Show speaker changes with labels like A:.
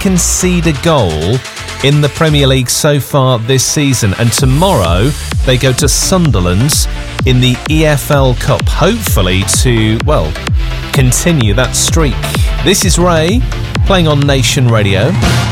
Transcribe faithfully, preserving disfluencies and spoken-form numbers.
A: concede a goal in the Premier League so far this season. And tomorrow they go to Sunderland in the E F L Cup, hopefully to, well, continue that streak. This is Ray, playing on Nation Radio.